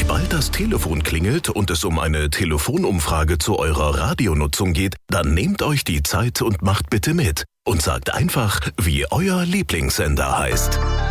euch bald das Telefon klingelt und es um eine Telefonumfrage zu eurer Radionutzung geht, dann nehmt euch die Zeit und macht bitte mit. Und sagt einfach, wie euer Lieblingssender heißt.